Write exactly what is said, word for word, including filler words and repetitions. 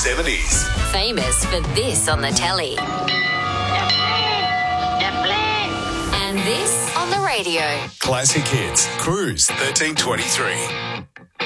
seventies. Famous for this on the telly. And this on the radio. Classic Hits. Cruise thirteen twenty-three.